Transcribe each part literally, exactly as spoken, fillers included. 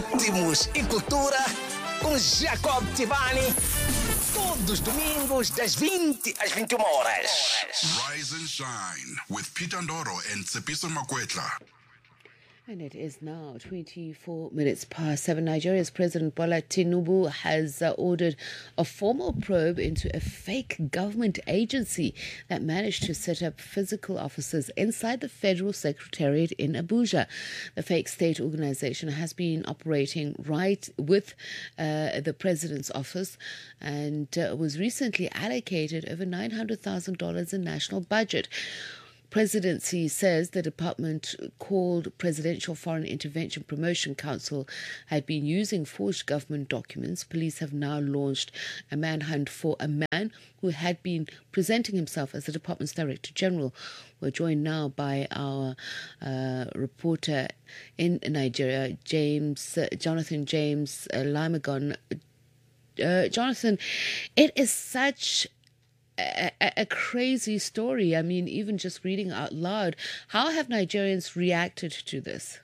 Ritmos e Cultura com Jacob Tivani. Todos os domingos, das vinte às vinte e uma horas. Rise and Shine with Peter Ndoro and Tsepiso Makwetla. And it is now twenty-four minutes past seven. Nigeria's President Bola Tinubu has uh, ordered a formal probe into a fake government agency that managed to set up physical offices inside the Federal Secretariat in Abuja. The fake state organization has been operating right with uh, the President's office and uh, was recently allocated over nine hundred thousand dollars in national budget. Presidency says the department, called Presidential Foreign Intervention Promotion Council, had been using forged government documents. Police have now launched a manhunt for a man who had been presenting himself as the department's Director General. We're joined now by our uh, reporter in Nigeria, James uh, Jonathan James uh, Limagon. Uh, Jonathan, it is such A, a crazy story. I mean, even just reading out loud, how have Nigerians reacted to this?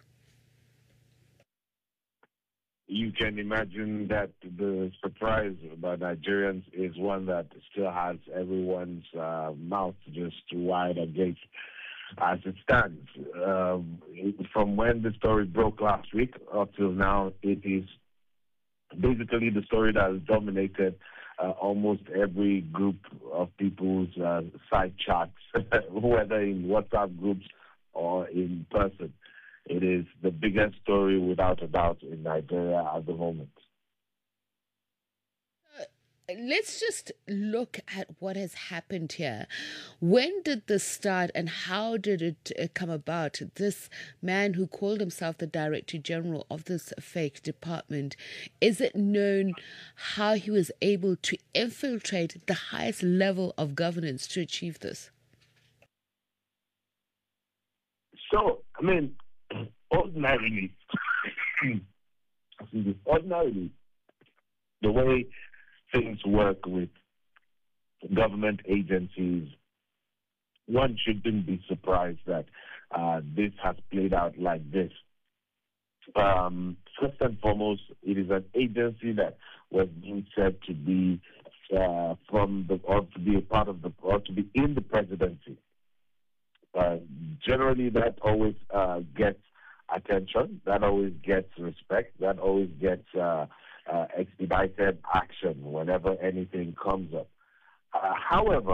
You can imagine that the surprise by Nigerians is one that still has everyone's uh, mouth just wide agape as it stands. Um, from when the story broke last week up till now, it is basically the story that has dominated Uh, almost every group of people's uh, side chats, whether in WhatsApp groups or in person. It is the biggest story, without a doubt, in Nigeria at the moment. Let's just look at what has happened here. When did this start and how did it uh, come about? This man who called himself the Director General of this fake department, is it known how he was able to infiltrate the highest level of governance to achieve this? So, I mean, ordinarily, ordinarily, the way things work with government agencies, one shouldn't be surprised that uh, this has played out like this. Um, first and foremost, it is an agency that was being said to be uh, from the or to be a part of the or to be in the presidency. Uh, generally, that always uh, gets attention. That always gets respect. That always gets Uh, Uh, expedited action whenever anything comes up. Uh, however,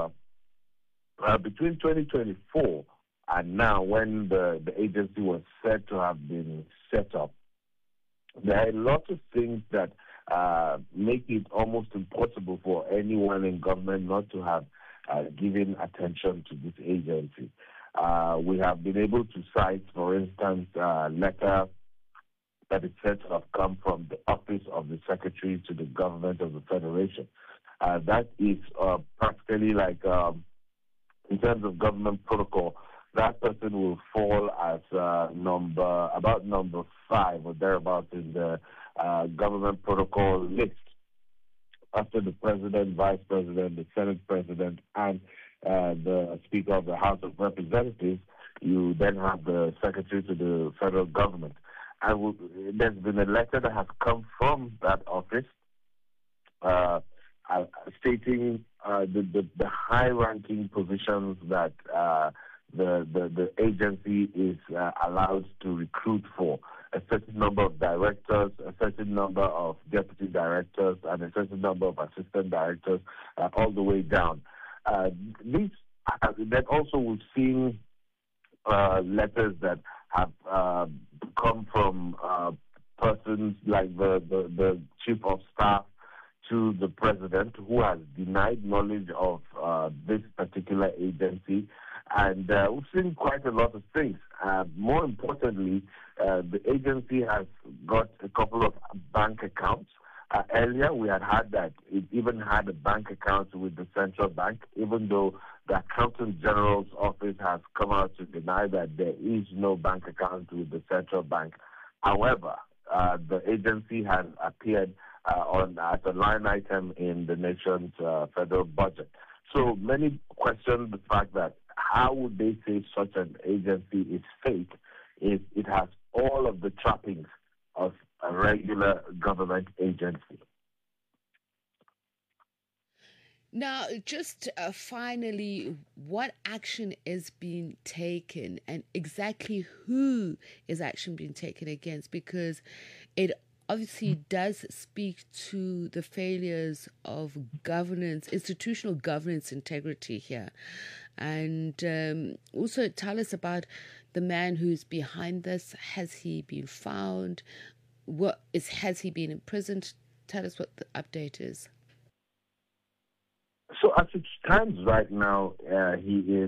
uh, between twenty twenty-four and now, when the, the agency was said to have been set up, there are a lot of things that uh, make it almost impossible for anyone in government not to have uh, given attention to this agency. Uh, we have been able to cite, for instance, uh, letter that is said to have come from the office of the Secretary to the government of the Federation. Uh, that is uh, practically like, um, in terms of government protocol, that person will fall as uh, number, about number five or thereabouts in the uh, government protocol list. After the President, Vice President, the Senate President, and uh, the Speaker of the House of Representatives, you then have the Secretary to the federal government. And there's been a letter that has come from that office uh, uh, stating uh, the, the, the high-ranking positions that uh, the, the the agency is uh, allowed to recruit for. A certain number of directors, a certain number of deputy directors, and a certain number of assistant directors, uh, all the way down. Uh, these, uh, then also we've seen uh, letters that have uh, come from uh, persons like the, the, the chief of staff to the president, who has denied knowledge of uh, this particular agency. And uh, we've seen quite a lot of things. Uh, more importantly, uh, the agency has got a couple of bank accounts. Uh, earlier, we had had that it even had a bank account with the central bank, even though the Accountant General's office has come out to deny that there is no bank account with the central bank. However, uh, the agency has appeared uh, on as a line item in the nation's uh, federal budget. So many question the fact that how would they say such an agency is fake if it has all of the trappings of a regular government agency. Now, just uh, finally, what action is being taken and exactly who is action being taken against? Because it obviously does speak to the failures of governance, institutional governance integrity here. And um, also tell us about the man who's behind this. Has he been found? What is, has he been imprisoned? Tell us what the update is. So as it stands right now, uh, he is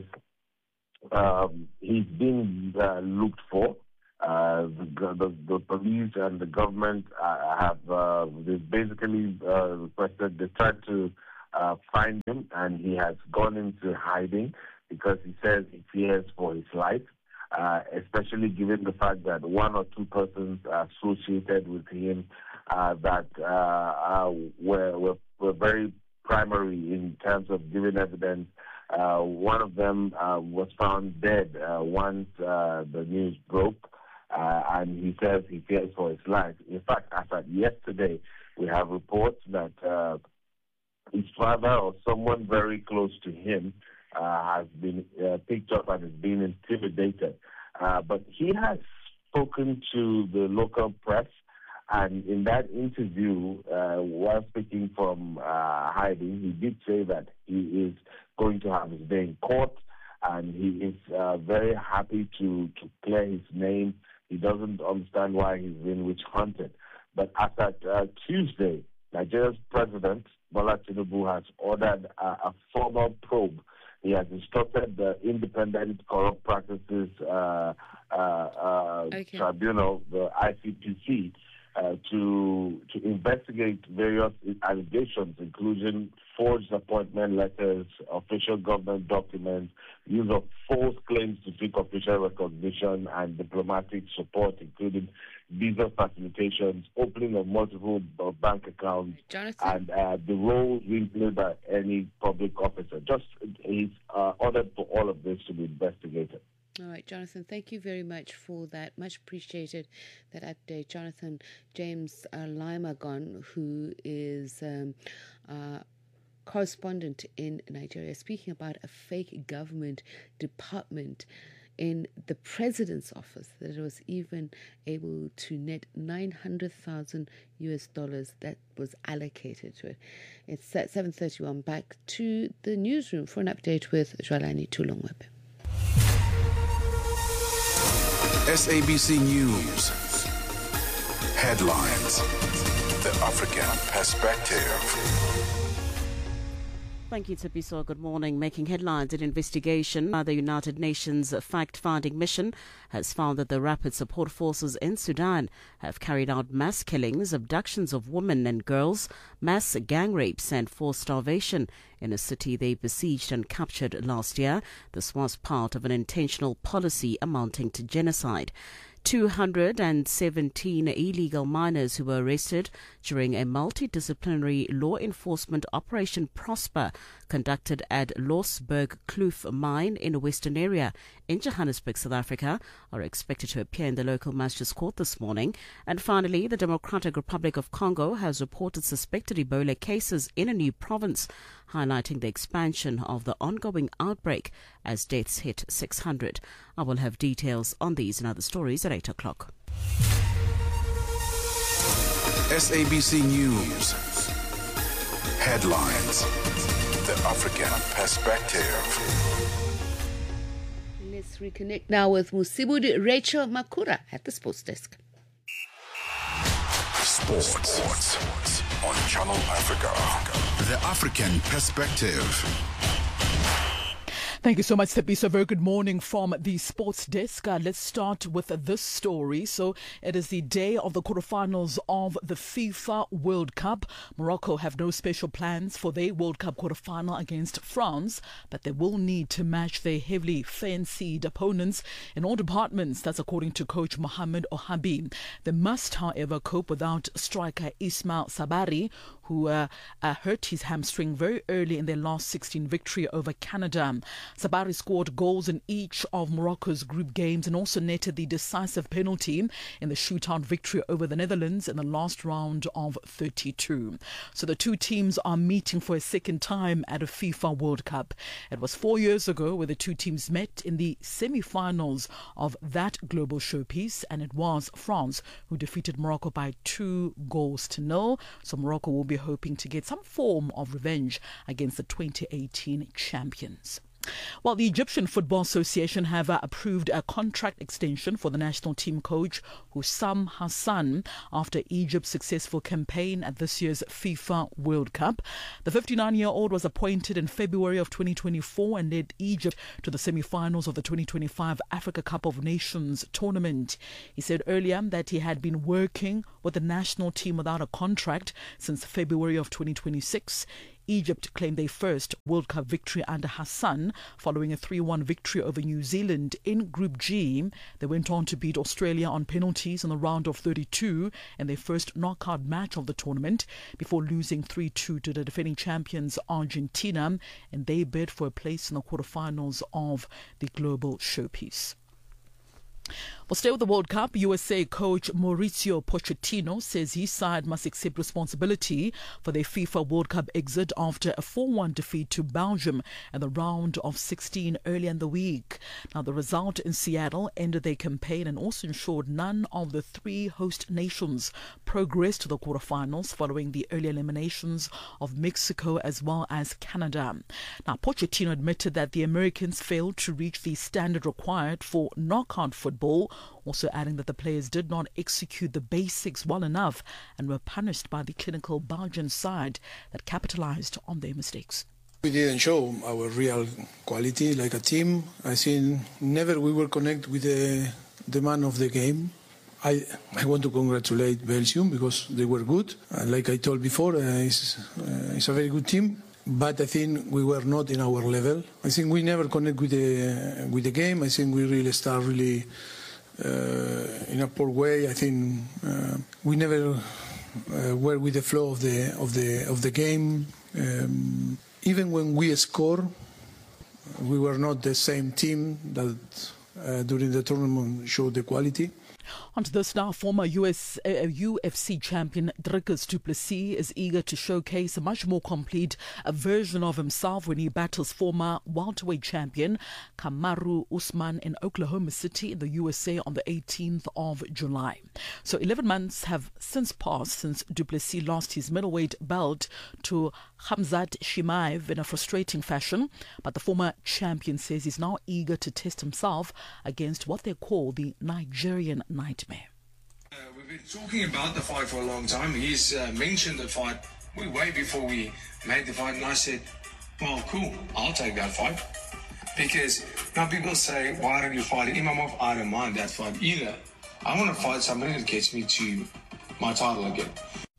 um, he's being uh, looked for. Uh, the, the, the police and the government uh, have uh, they basically uh, requested, they tried to uh, find him, and he has gone into hiding because he says he fears for his life, uh, especially given the fact that one or two persons associated with him uh, that uh, uh, were, were, were very primary in terms of giving evidence. Uh, one of them uh, was found dead uh, once uh, the news broke, uh, and he says he fears for his life. In fact, as of yesterday, we have reports that uh, his father or someone very close to him uh, has been uh, picked up and is being intimidated. Uh, but he has spoken to the local press. And in that interview, uh, while speaking from uh, hiding, he did say that he is going to have his day in court, and he is uh, very happy to, to clear his name. He doesn't understand why he's been witch hunted. But as at uh, Tuesday, Nigeria's president, Bola Tinubu, has ordered a, a formal probe. He has instructed the Independent Corrupt Practices uh, uh, uh, okay. Tribunal, the I C P C, Uh, to to investigate various allegations, including forged appointment letters, official government documents, use of false claims to seek official recognition and diplomatic support, including visa facilitations, opening of multiple uh, bank accounts, Jonathan? and uh, the role being played by any public officer. Just he's uh, ordered for all of this to be investigated. All right, Jonathan, thank you very much for that. Much appreciated, that update. Jonathan James uh, Limagon, who is um, uh, correspondent in Nigeria, speaking about a fake government department in the president's office that was even able to net nine hundred thousand U S dollars that was allocated to it. It's at seven thirty-one. Back to the newsroom for an update with Jwalani Tulongwebe. S A B C News. Headlines. The African Perspective. Thank you, Tsepiso. Good morning. Making headlines, an investigation by the United Nations fact-finding mission has found that the Rapid Support Forces in Sudan have carried out mass killings, abductions of women and girls, mass gang rapes and forced starvation in a city they besieged and captured last year. This was part of an intentional policy amounting to genocide. two hundred seventeen illegal miners who were arrested during a multidisciplinary law enforcement Operation Prosper conducted at Losberg Kloof mine in a western area in Johannesburg, South Africa, are expected to appear in the local magistrates court this morning. And finally, the Democratic Republic of Congo has reported suspected Ebola cases in a new province, highlighting the expansion of the ongoing outbreak as deaths hit six hundred. I will have details on these and other stories at eight o'clock. S A B C News. Headlines. The African Perspective. Let's reconnect now with Musibudi Rachel Makura at the Sports Desk. Sports. Sports on Channel Africa. The African Perspective. Thank you so much, Tsepiso. Very good morning from the Sports Desk. Uh, let's start with uh, this story. So it is the day of the quarterfinals of the FIFA World Cup. Morocco have no special plans for their World Cup quarterfinal against France, but they will need to match their heavily fancied opponents in all departments. That's according to coach Mohamed Ohabi. They must, however, cope without striker Ismail Sabari, who uh, uh, hurt his hamstring very early in their last sixteen victory over Canada. Sabari scored goals in each of Morocco's group games and also netted the decisive penalty in the shootout victory over the Netherlands in the last round of thirty-two. So the two teams are meeting for a second time at a FIFA World Cup. It was four years ago where the two teams met in the semi-finals of that global showpiece, and it was France who defeated Morocco by two goals to nil. So Morocco will be hoping to get some form of revenge against the twenty eighteen champions. Well, the Egyptian Football Association have uh, approved a contract extension for the national team coach Hussam Hassan after Egypt's successful campaign at this year's FIFA World Cup. The fifty-nine-year-old was appointed in February of twenty twenty-four and led Egypt to the semi-finals of the twenty twenty-five Africa Cup of Nations tournament. He said earlier that he had been working with the national team without a contract since February of twenty twenty-six. Egypt claimed their first World Cup victory under Hassan following a three one victory over New Zealand in Group G. They went on to beat Australia on penalties in the round of thirty-two in their first knockout match of the tournament before losing three two to the defending champions Argentina, and they bid for a place in the quarterfinals of the global showpiece. Well, stay with the World Cup. U S A coach Mauricio Pochettino says his side must accept responsibility for their FIFA World Cup exit after a four one defeat to Belgium in the round of sixteen earlier in the week. Now, the result in Seattle ended their campaign and also ensured none of the three host nations progressed to the quarterfinals following the early eliminations of Mexico as well as Canada. Now, Pochettino admitted that the Americans failed to reach the standard required for knockout football, also adding that the players did not execute the basics well enough and were punished by the clinical Belgian side that capitalized on their mistakes. We didn't show our real quality like a team. I think never we will connect with the, the man of the game. I, I want to congratulate Belgium because they were good. Uh, like I told before, uh, it's, uh, it's a very good team. But I think we were not in our level. I think we never connect with the with the game. I think we really start really uh, in a poor way. I think uh, we never uh, were with the flow of the of the of the game. Um, even when we score, we were not the same team that uh, during the tournament showed the quality. On to this now. Former U S, uh, U F C champion Dricus du Plessis is eager to showcase a much more complete uh, version of himself when he battles former welterweight champion Kamaru Usman in Oklahoma City in the U S A on the eighteenth of July. So eleven months have since passed since du Plessis lost his middleweight belt to Khamzat Chimaev in a frustrating fashion, but the former champion says he's now eager to test himself against what they call the Nigerian nightmare. Uh, we've been talking about the fight for a long time. He's uh, mentioned the fight way, way before we made the fight, and I said, well, cool, I'll take that fight. Because now people say, why don't you fight Imamov? I don't mind that fight either. I want to fight somebody that gets me to my title again.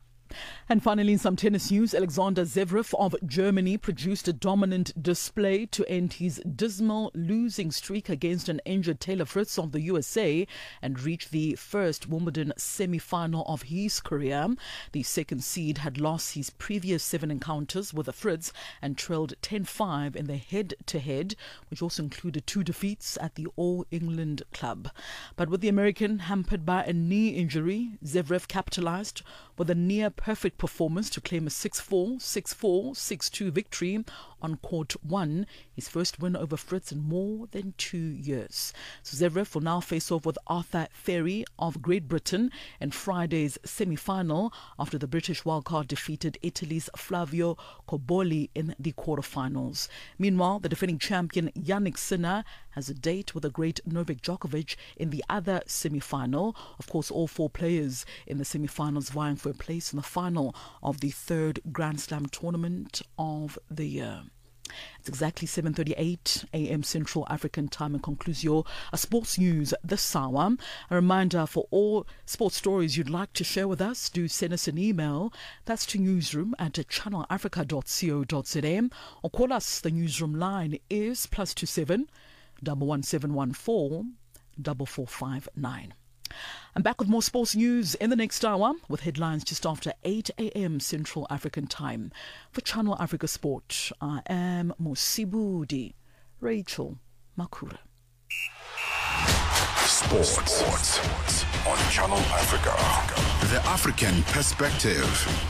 And finally, in some tennis news, Alexander Zverev of Germany produced a dominant display to end his dismal losing streak against an injured Taylor Fritz of the U S A and reach the first Wimbledon semi-final of his career. The second seed had lost his previous seven encounters with a Fritz and trailed ten five in the head-to-head, which also included two defeats at the All England Club. But with the American hampered by a knee injury, Zverev capitalized with a near-perfect performance to claim a six four, six four, six two victory on court one, his first win over Fritz in more than two years. So Zverev will now face off with Arthur Ferry of Great Britain in Friday's semi-final after the British wildcard defeated Italy's Flavio Cobolli in the quarterfinals. Meanwhile, the defending champion Yannick Sinner has a date with the great Novak Djokovic in the other semi-final. Of course, all four players in the semi-finals vying for a place in the final of the third Grand Slam tournament of the year. It's exactly seven thirty-eight a.m. Central African Time and concludes your uh, sports news this hour. A reminder, for all sports stories you'd like to share with us, do send us an email. That's to newsroom at channel africa dot co dot za, or call us. The newsroom line is plus two seven, double one seven one four, double four five nine. I'm back with more sports news in the next hour with headlines just after eight a.m. Central African time. For Channel Africa Sport, I am Mosibudi Rachel Makura. Sports. Sports on Channel Africa. The African perspective.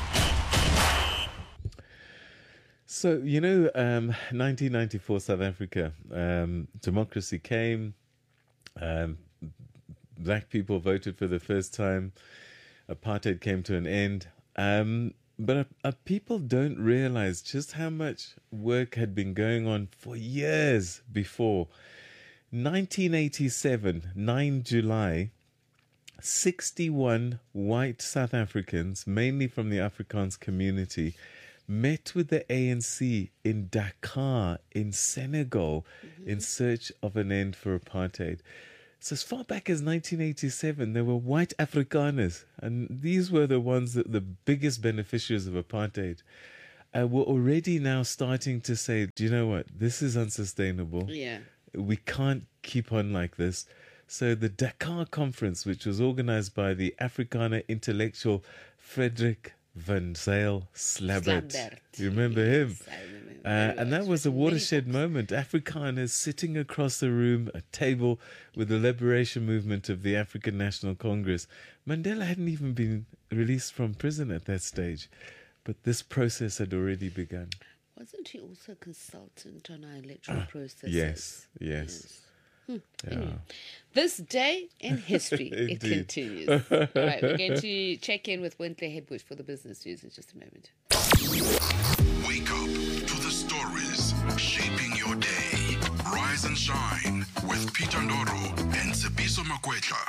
So, you know, um, nineteen ninety-four South Africa, um, democracy came, um, black people voted for the first time, apartheid came to an end. Um, but uh, uh, people don't realize just how much work had been going on for years before. nineteen eighty-seven, nine July, sixty-one white South Africans, mainly from the Afrikaans community, met with the A N C in Dakar, in Senegal, mm-hmm. in search of an end for apartheid. So as far back as nineteen eighty-seven, there were white Afrikaners, and these were the ones that the biggest beneficiaries of apartheid uh, were already now starting to say, do you know what, this is unsustainable. Yeah. We can't keep on like this. So the Dakar conference, which was organized by the Afrikaner intellectual Frederick van Zyl Slabbert. Slabbert. You remember him? Yes, I remember. Uh, and that was a watershed moment. Afrikaners sitting across the room, a table with the liberation movement of the African National Congress. Mandela hadn't even been released from prison at that stage, but this process had already begun. Wasn't he also a consultant on our electoral processes? Yes, yes. yes. Hmm. Yeah. Anyway, this day in history, it continues. All right, we're going to check in with Wintley Hedbush for the business news in just a moment. Wake up to the stories shaping your day. Rise and shine with Peter Ndoro and Tsepiso Makwetla.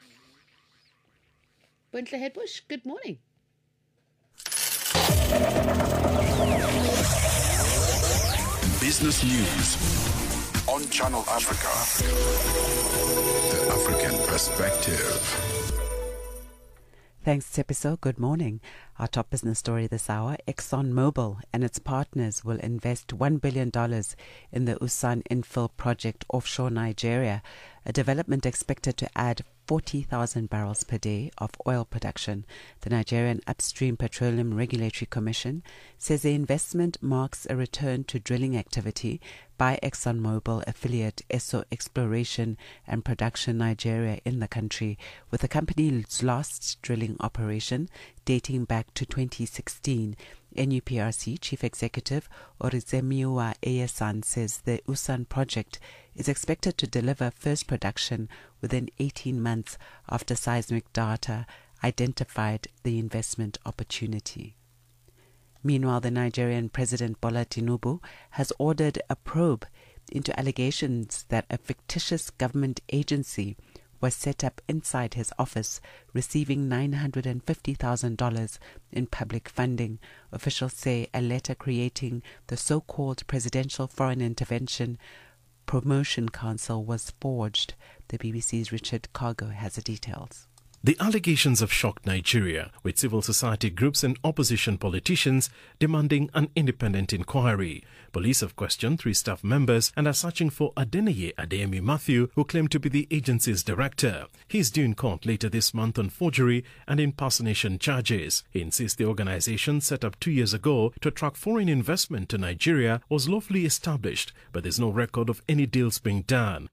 Wintley Hedbush, good morning. Business news on Channel Africa. The African perspective. Thanks, Tsepiso. Good morning. Our top business story this hour, ExxonMobil and its partners will invest one billion dollars in the Usan infill project offshore Nigeria, a development expected to add forty thousand barrels per day of oil production. The Nigerian Upstream Petroleum Regulatory Commission says the investment marks a return to drilling activity by ExxonMobil affiliate Esso Exploration and Production Nigeria in the country, with the company's last drilling operation dating back to twenty sixteen. N U P R C Chief Executive Orizemiwa Eyesan says the Usan project is expected to deliver first production within eighteen months after seismic data identified the investment opportunity. Meanwhile, the Nigerian President Bola Tinubu has ordered a probe into allegations that a fictitious government agency was set up inside his office, receiving nine hundred fifty thousand dollars in public funding. Officials say a letter creating the so-called Presidential Foreign Intervention Promotion Council was forged. The B B C's Richard Cargo has the details. The allegations have shocked Nigeria, with civil society groups and opposition politicians demanding an independent inquiry. Police have questioned three staff members and are searching for Adeneye Adeyemi Matthew, who claimed to be the agency's director. He is due in court later this month on forgery and impersonation charges. He insists the organization set up two years ago to attract foreign investment to Nigeria was lawfully established, but there's no record of any deals being done.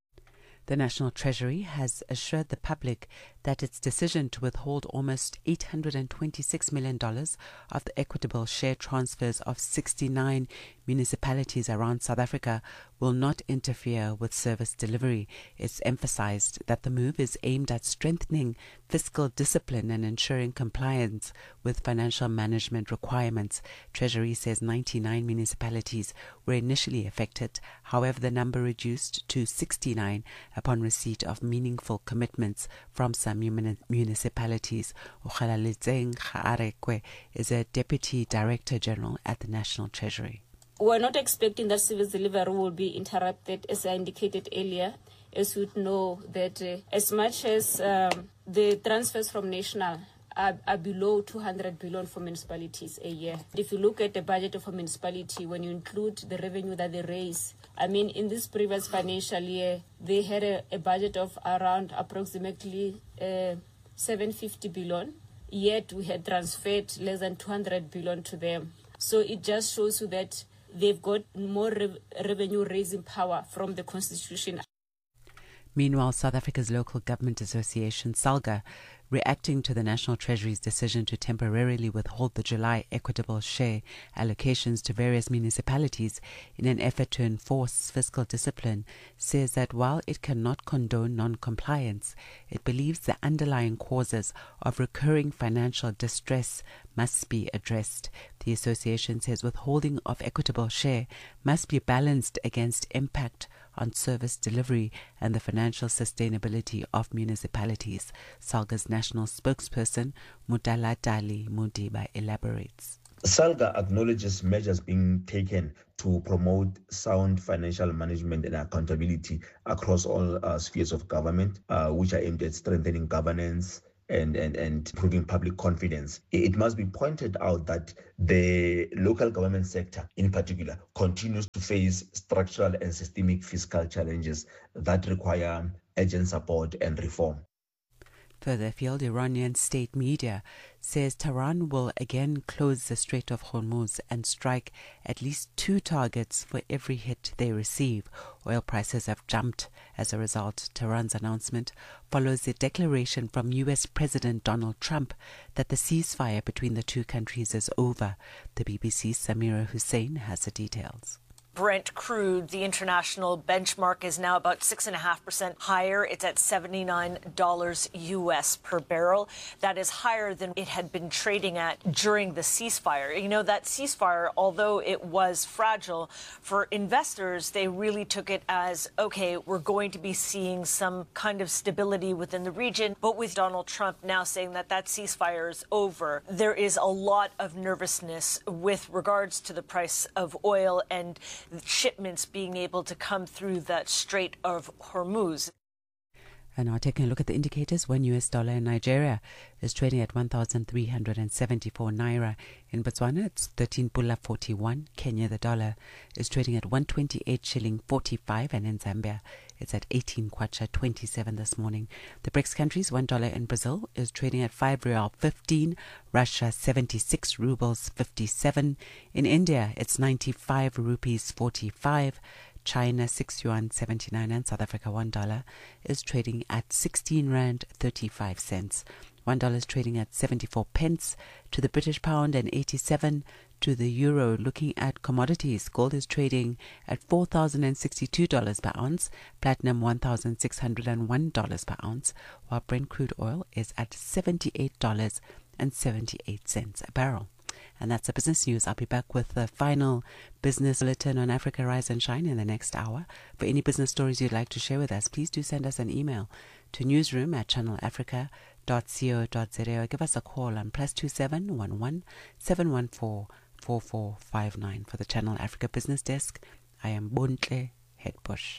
The National Treasury has assured the public that its decision to withhold almost eight hundred twenty-six million dollars of the equitable share transfers of sixty-nine municipalities around South Africa will not interfere with service delivery. It's emphasized that the move is aimed at strengthening fiscal discipline and ensuring compliance with financial management requirements. Treasury says ninety-nine municipalities were initially affected. However, the number reduced to sixty-nine upon receipt of meaningful commitments from some municipalities. Ukhalalitseng Khaarekwe is a Deputy Director General at the National Treasury. We're not expecting that service delivery will be interrupted, as I indicated earlier. As you know, that uh, as much as um, the transfers from national are, are below two hundred billion for municipalities a year. If you look at the budget of a municipality, when you include the revenue that they raise, I mean, in this previous financial year, they had a, a budget of around approximately uh, seven hundred fifty billion, yet we had transferred less than two hundred billion to them. So it just shows you that they've got more re- revenue raising power from the constitution. Meanwhile, South Africa's local government association, SALGA, reacting to the National Treasury's decision to temporarily withhold the July equitable share allocations to various municipalities in an effort to enforce fiscal discipline, says that while it cannot condone non-compliance, it believes the underlying causes of recurring financial distress must be addressed. The association says withholding of equitable share must be balanced against impact on service delivery and the financial sustainability of municipalities. SALGA's national spokesperson, Mutalatali Mudiba, elaborates. SALGA acknowledges measures being taken to promote sound financial management and accountability across all uh, spheres of government, uh, which are aimed at strengthening governance and, and, and improving public confidence. It must be pointed out that the local government sector in particular continues to face structural and systemic fiscal challenges that require urgent support and reform. Further afield, Iranian state media says Tehran will again close the Strait of Hormuz and strike at least two targets for every hit they receive. Oil prices have jumped as a result. Tehran's announcement follows the declaration from U S President Donald Trump that the ceasefire between the two countries is over. The B B C's Samira Hussein has the details. Brent crude, the international benchmark, is now about six point five percent higher. It's at seventy-nine dollars U S per barrel. That is higher than it had been trading at during the ceasefire. You know, that ceasefire, although it was fragile, for investors, they really took it as, okay, we're going to be seeing some kind of stability within the region. But with Donald Trump now saying that that ceasefire is over, there is a lot of nervousness with regards to the price of oil and shipments being able to come through that Strait of Hormuz. And now taking a look at the indicators, one U S dollar in Nigeria is trading at one thousand three hundred seventy-four naira. In Botswana, it's thirteen pula forty-one. Kenya, the dollar is trading at one twenty-eight shilling forty-five. And in Zambia, it's at eighteen kwacha twenty-seven this morning. The BRICS countries, one dollar in Brazil is trading at five real fifteen. Russia, seventy-six rubles fifty-seven. In India, it's ninety-five rupees forty-five. China, six yuan seventy-nine, and South Africa, one dollar is trading at sixteen rand thirty-five cents. One dollar is trading at seventy-four pence to the British pound and eighty-seven to the euro. Looking at commodities, gold is trading at four thousand sixty-two dollars per ounce, platinum one thousand six hundred one dollars per ounce, while Brent crude oil is at seventy-eight dollars and seventy-eight cents a barrel. And that's the business news. I'll be back with the final business bulletin on Africa Rise and Shine in the next hour. For any business stories you'd like to share with us, please do send us an email to newsroom at channel africa dot co dot za or give us a call on plus two seven one one seven one four four four five nine. For the Channel Africa Business Desk, I am Bontle Headbush.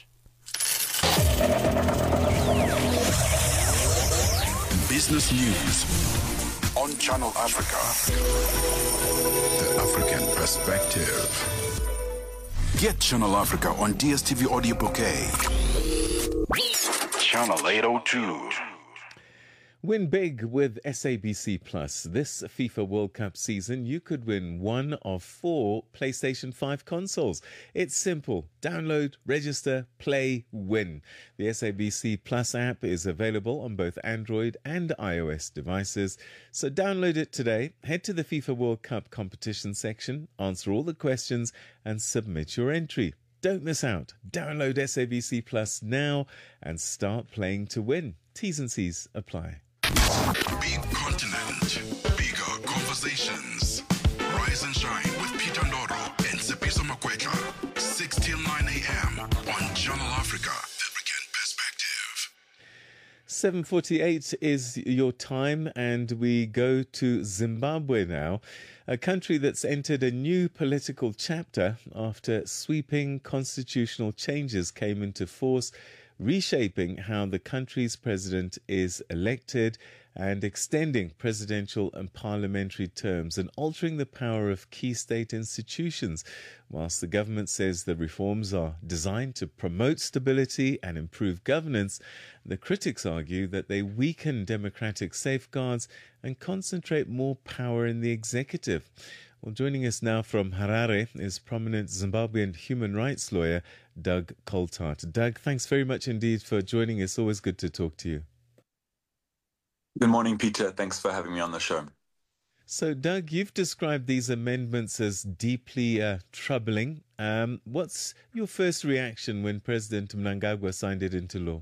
Business News on Channel Africa. The African Perspective. Get Channel Africa on D S T V Audio Bouquet. Channel eight oh two. Win big with S A B C Plus. This FIFA World Cup season, you could win one of four PlayStation five consoles. It's simple. Download, register, play, win. The S A B C Plus app is available on both Android and iOS devices. So download it today, head to the FIFA World Cup competition section, answer all the questions, and submit your entry. Don't miss out. Download S A B C Plus now and start playing to win. T's and C's apply. Big continent, bigger conversations. Rise and shine with Peter Ndoro and Tsepiso Makwetla. six till nine a.m. on Channel Africa. African Perspective. seven forty-eight is your time, and we go to Zimbabwe now, a country that's entered a new political chapter after sweeping constitutional changes came into force, reshaping how the country's president is elected and extending presidential and parliamentary terms and altering the power of key state institutions. Whilst the government says the reforms are designed to promote stability and improve governance, the critics argue that they weaken democratic safeguards and concentrate more power in the executive. Well, joining us now from Harare is prominent Zimbabwean human rights lawyer Doug Coltart. Doug, thanks very much indeed for joining us. Always good to talk to you. Good morning, Peter. Thanks for having me on the show. So, Doug, you've described these amendments as deeply uh, troubling. Um, what's your first reaction when President Mnangagwa signed it into law?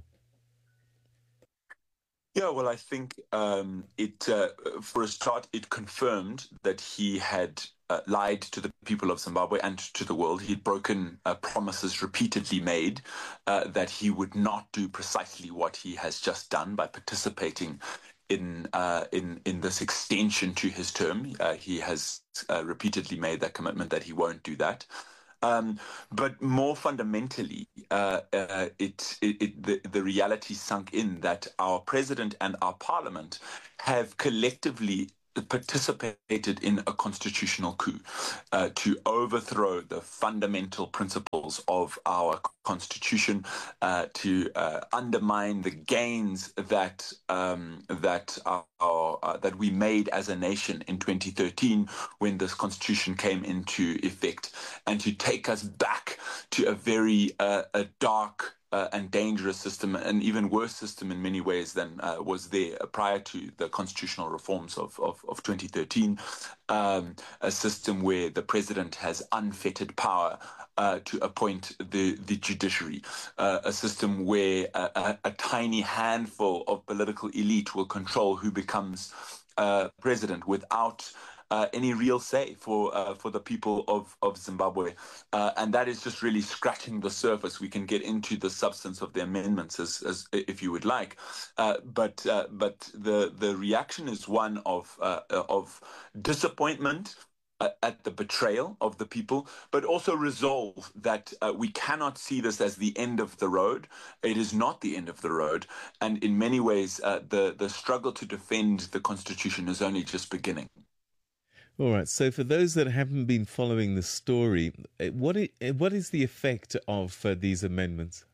Yeah, well, I think um, it, uh, for a start, it confirmed that he had uh, lied to the people of Zimbabwe and to the world. He'd broken uh, promises repeatedly made uh, that he would not do precisely what he has just done by participating in uh, in in this extension to his term. Uh, he has uh, repeatedly made that commitment that he won't do that. Um, but more fundamentally, uh, uh, it, it, it the, the reality sunk in that our president and our parliament have collectively participated in a constitutional coup uh, to overthrow the fundamental principles of our constitution, uh, to uh, undermine the gains that um, that our, uh, that we made as a nation in twenty thirteen when this constitution came into effect, and to take us back to a very uh, a dark Uh, and dangerous system, an even worse system in many ways than uh, was there prior to the constitutional reforms of, of, of twenty thirteen, um, a system where the president has unfettered power uh, to appoint the, the judiciary, uh, a system where a, a, a tiny handful of political elite will control who becomes uh, president without Uh, any real say for uh, for the people of of Zimbabwe, uh, and that is just really scratching the surface. We can get into the substance of the amendments as, as if you would like, uh, but uh, but the the reaction is one of uh, of disappointment at the betrayal of the people, but also resolve that uh, we cannot see this as the end of the road. It is not the end of the road, and in many ways, uh, the the struggle to defend the Constitution is only just beginning. All right. So for those that haven't been following the story, what is, what is the effect of uh, these amendments?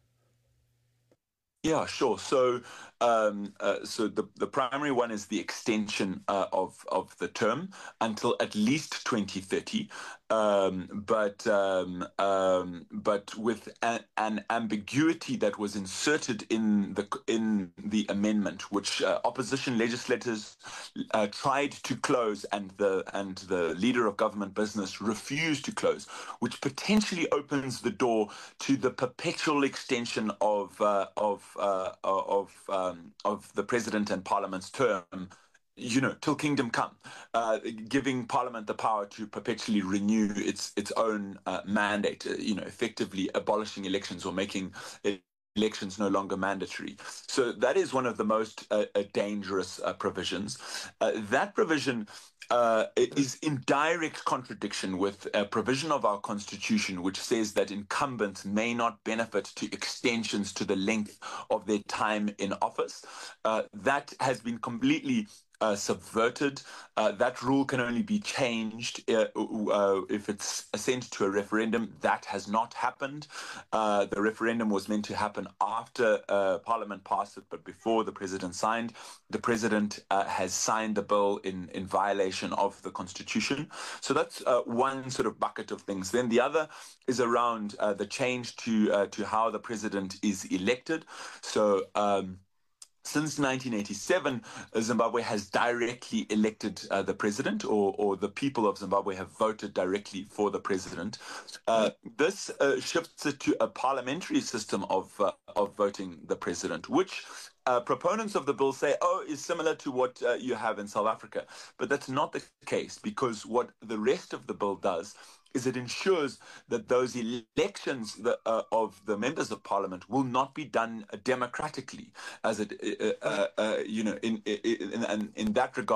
Yeah, sure. So, um, uh, so the the primary one is the extension uh, of of the term until at least twenty thirty, um, but um, um, but with a, an ambiguity that was inserted in the in the amendment, which uh, opposition legislators uh, tried to close, and the and the leader of government business refused to close, which potentially opens the door to the perpetual extension of uh, of Uh, of um, of the president and parliament's term, you know, till kingdom come, uh, giving parliament the power to perpetually renew its its own uh, mandate, uh, you know, effectively abolishing elections or making elections no longer mandatory. So that is one of the most uh, uh, dangerous uh, provisions. Uh, that provision Uh, it is in direct contradiction with a provision of our constitution which says that incumbents may not benefit to extensions to the length of their time in office. Uh, that has been completely Uh, subverted. Uh, that rule can only be changed uh, uh, if it's sent to a referendum. That has not happened. Uh, the referendum was meant to happen after uh, Parliament passed it, but before the President signed. The President uh, has signed the bill in, in violation of the Constitution. So that's uh, one sort of bucket of things. Then the other is around uh, the change to uh, to how the President is elected. So um, Since nineteen eighty-seven, Zimbabwe has directly elected uh, the president, or, or the people of Zimbabwe have voted directly for the president. Uh, this uh, shifts it to a parliamentary system of uh, of voting the president, which uh, proponents of the bill say, oh, is similar to what uh, you have in South Africa. But that's not the case, because what the rest of the bill does is it ensures that those elections the, uh, of the members of parliament will not be done democratically, as it, uh, uh, uh, you know, in, in in in that regard,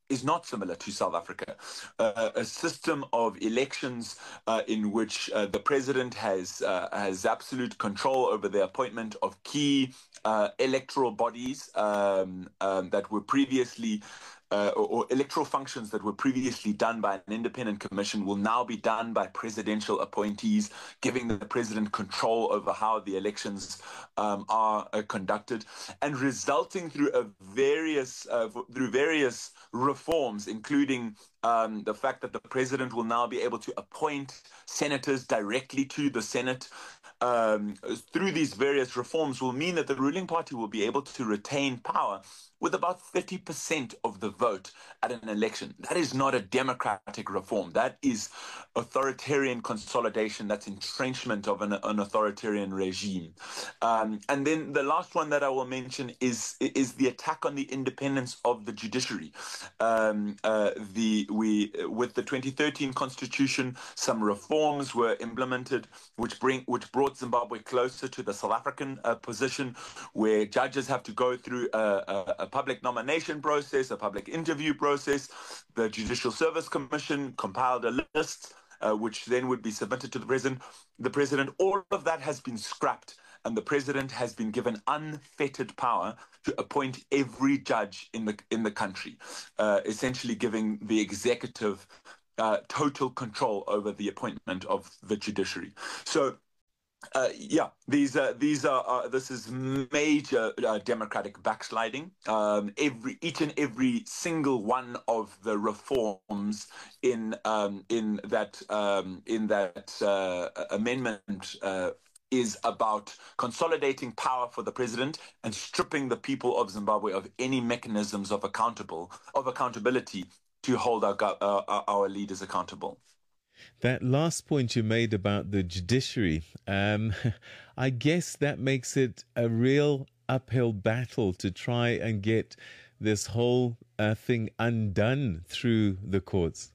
is not similar to South Africa. Uh, a system of elections uh, in which uh, the president has uh, has absolute control over the appointment of key uh, electoral bodies um, um, that were previously Uh, or, or electoral functions that were previously done by an independent commission will now be done by presidential appointees, giving the president control over how the elections um, are uh, conducted, and resulting through a various uh, through various reforms, including um, the fact that the president will now be able to appoint senators directly to the Senate. Um, through these various reforms will mean that the ruling party will be able to retain power with about thirty percent of the vote at an election. That is not a democratic reform. That is authoritarian consolidation. That's entrenchment of an, an authoritarian regime. Um, and then the last one that I will mention is, is the attack on the independence of the judiciary. Um, uh, the we with the twenty thirteen constitution, some reforms were implemented which bring which brought Zimbabwe closer to the South African uh, position, where judges have to go through a, a, a public nomination process, a public interview process. The Judicial Service Commission compiled a list uh, which then would be submitted to the president. The president, all of that has been scrapped, and the president has been given unfettered power to appoint every judge in the in the country, uh, essentially giving the executive uh, total control over the appointment of the judiciary. So. Uh, yeah, these uh, these are uh, this is major uh, democratic backsliding. Um, every each and every single one of the reforms in um, in that um, in that uh, amendment uh, is about consolidating power for the president and stripping the people of Zimbabwe of any mechanisms of accountable of accountability to hold our uh, our leaders accountable. That last point you made about the judiciary, um, I guess that makes it a real uphill battle to try and get this whole uh, thing undone through the courts.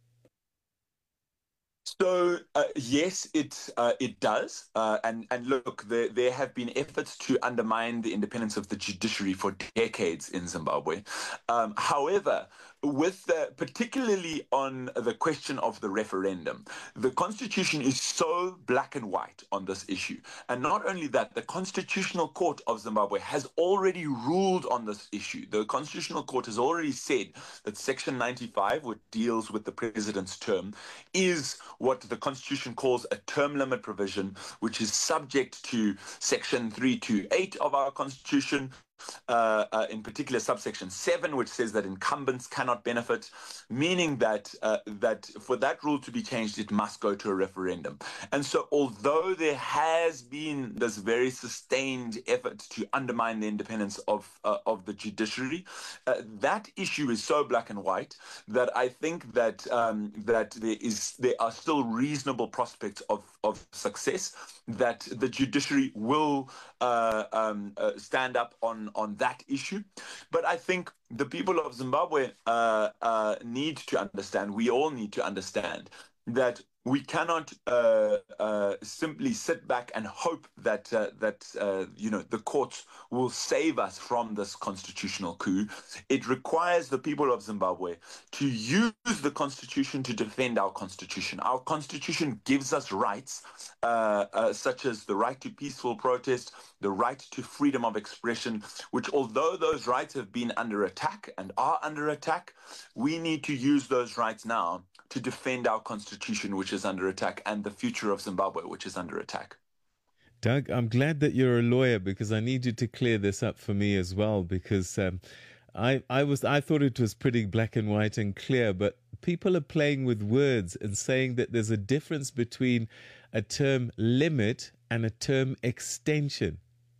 So uh, yes, it uh, it does, uh, and and look, there there have been efforts to undermine the independence of the judiciary for decades in Zimbabwe. Um, however, with the, particularly on the question of the referendum, the constitution is so black and white on this issue, and not only that, the Constitutional Court of Zimbabwe has already ruled on this issue. The Constitutional Court has already said that Section ninety-five, which deals with the president's term, is what the Constitution calls a term limit provision, which is subject to Section three twenty-eight of our Constitution, uh, uh, in particular subsection seven, which says that incumbents cannot benefit, meaning that uh, that for that rule to be changed, it must go to a referendum. And so although there has been this very sustained effort to undermine the independence of uh, of the judiciary, uh, that issue is so black and white that I think that um, that there is there are still reasonable prospects of, of success, that the judiciary will uh, um, uh, stand up on, on that issue. But I think the people of Zimbabwe uh, uh, need to understand, we all need to understand, that we cannot uh, uh, simply sit back and hope that uh, that uh, you know the courts will save us from this constitutional coup. It requires the people of Zimbabwe to use the constitution to defend our constitution. Our constitution gives us rights uh, uh, such as the right to peaceful protest, the right to freedom of expression, which although those rights have been under attack and are under attack, we need to use those rights now to defend our constitution, which is under attack, and the future of Zimbabwe, which is under attack. Doug, I'm glad that you're a lawyer, because I need you to clear this up for me as well, because um, I, I was I thought it was pretty black and white and clear, but people are playing with words and saying that there's a difference between a term limit and a term extension.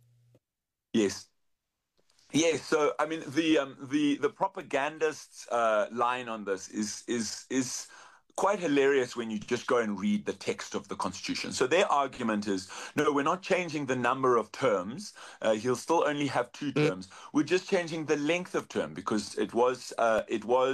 Yes. Yes, so I mean the um, the the propagandist's uh, line on this is is is quite hilarious when you just go and read the text of the Constitution. So their argument is, no, we're not changing the number of terms. Uh, he'll still only have two terms. We're just changing the length of term, because it was uh, it was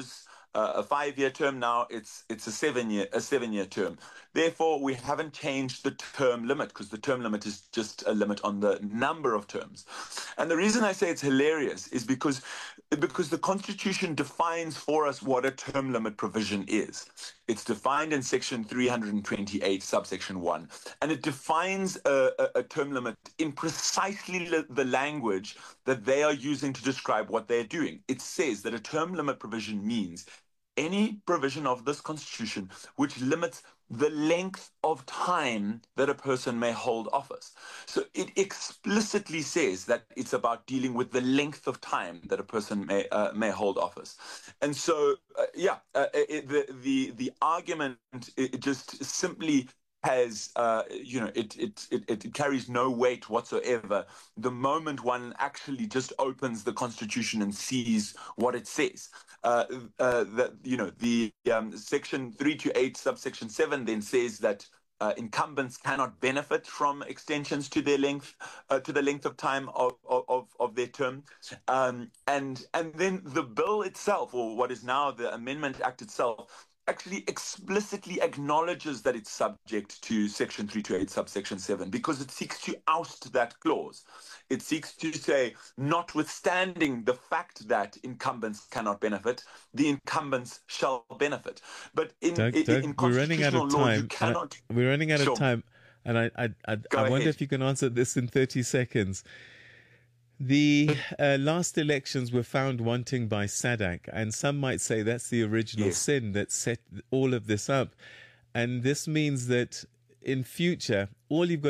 uh, a five-year term. Now it's it's a seven-year a seven-year term. Therefore, we haven't changed the term limit because the term limit is just a limit on the number of terms. And the reason I say it's hilarious is because because the Constitution defines for us what a term limit provision is. It's defined in Section three hundred twenty-eight, subsection one, and it defines a, a, a term limit in precisely the, the language that they are using to describe what they're doing. It says that a term limit provision means any provision of this Constitution which limits the length of time that a person may hold office. So it explicitly says that it's about dealing with the length of time that a person may uh, may hold office. And so, uh, yeah, uh, it, the the the argument it just simply has, uh, you know, it, it it it carries no weight whatsoever the moment one actually just opens the Constitution and sees what it says. Uh, uh, that, you know, the um, Section three twenty-eight, subsection seven then says that uh, incumbents cannot benefit from extensions to their length, uh, to the length of time of of, of their term, um, and and then the bill itself, or what is now the Amendment Act itself, actually explicitly acknowledges that it's subject to Section three twenty-eight, subsection seven, because it seeks to oust that clause. It seeks to say, notwithstanding the fact that incumbents cannot benefit, the incumbents shall benefit. But in, Doug, in, Doug, in we're running out constitutional of law, time. you cannot... I, we're running out Sure. of time, and I, I, I, I wonder if you can answer this in thirty seconds. The uh, last elections were found wanting by SADC, and some might say that's the original Yes. sin that set all of this up. And this means that in future, all you've got